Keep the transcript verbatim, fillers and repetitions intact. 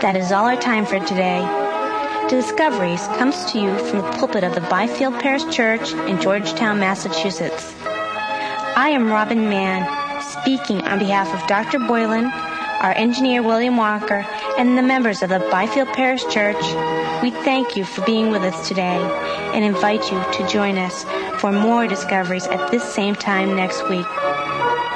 That is all our time for today. Discoveries comes to you from the pulpit of the Byfield Parish Church in Georgetown, Massachusetts. I am Robin Mann, speaking on behalf of Doctor Boylan, our engineer William Walker, and the members of the Byfield Parish Church. We thank you for being with us today and invite you to join us for more discoveries at this same time next week.